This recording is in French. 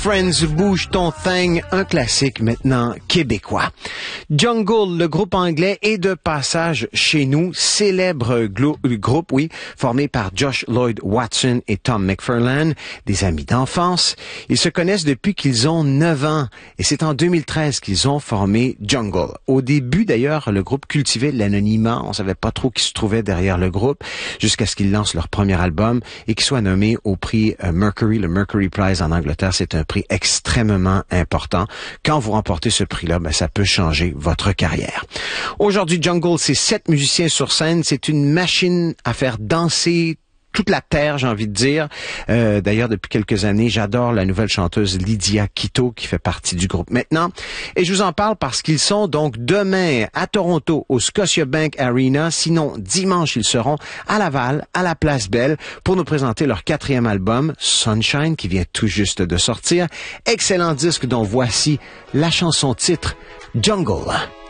Friends, bouge ton thing, un classique maintenant québécois. Jungle, le groupe anglais, est de passage chez nous, célèbre groupe, formé par Josh Lloyd Watson et Tom McFarlane, des amis d'enfance. Ils se connaissent depuis qu'ils ont 9 ans et c'est en 2013 qu'ils ont formé Jungle. Au début d'ailleurs, le groupe cultivait l'anonymat, on savait pas trop qui se trouvait derrière le groupe, jusqu'à ce qu'ils lancent leur premier album et qu'ils soient nommés au prix Mercury, le Mercury Prize en Angleterre. C'est un prix extrêmement important. Quand vous remportez ce prix-là, ça peut changer votre carrière. Aujourd'hui, Jungle, c'est 7 musiciens sur scène. C'est une machine à faire danser toute la terre, j'ai envie de dire. D'ailleurs, depuis quelques années, j'adore la nouvelle chanteuse Lydia Quito qui fait partie du groupe maintenant. Et je vous en parle parce qu'ils sont donc demain à Toronto au Scotiabank Arena. Sinon, dimanche, ils seront à Laval, à la Place Belle, pour nous présenter leur 4e album, Sunshine, qui vient tout juste de sortir. Excellent disque dont voici la chanson titre, Jungle.